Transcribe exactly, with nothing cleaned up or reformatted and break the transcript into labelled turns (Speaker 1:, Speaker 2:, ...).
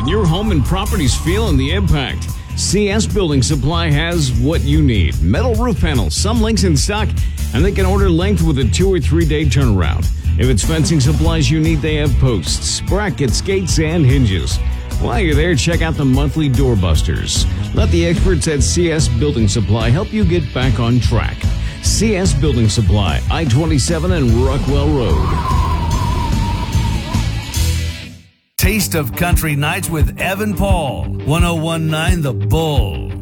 Speaker 1: and your home and property's feeling the impact. C S Building Supply has what you need. Metal roof panels, some links in stock, and they can order length with a two or three day turnaround. If it's fencing supplies you need, they have posts, brackets, gates, and hinges. While you're there, check out the monthly doorbusters. Let the experts at C S Building Supply help you get back on track. C S Building Supply, I twenty-seven and Rockwell Road.
Speaker 2: Taste of Country Nights with Evan Paul, one oh one point nine The Bull.